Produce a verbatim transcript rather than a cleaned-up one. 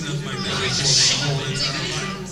nothing like that before my whole entire life.